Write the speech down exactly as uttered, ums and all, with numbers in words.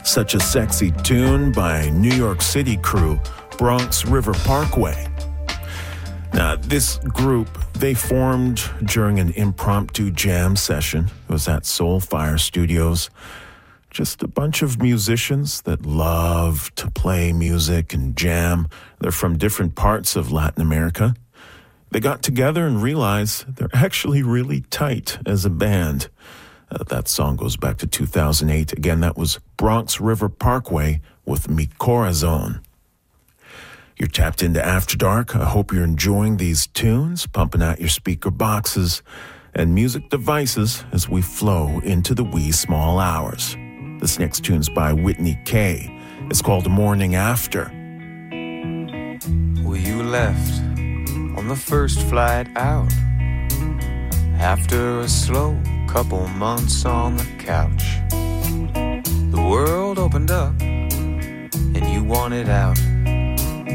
Such a sexy tune by New York City crew Bronx River Parkway. Now, this group, they formed during an impromptu jam session. It was at Soulfire Studios. Just a bunch of musicians that love to play music and jam. They're from different parts of Latin America. They got together and realized they're actually really tight as a band. Uh, that song goes back to two thousand eight. Again, that was Bronx River Parkway with Mi Corazon. You're tapped into After Dark. I hope you're enjoying these tunes, pumping out your speaker boxes and music devices as we flow into the wee small hours. This next tune's by Whitney Kay. It's called Morning After. Well, you left on the first flight out after a slow couple months on the couch. The world opened up and you wanted out.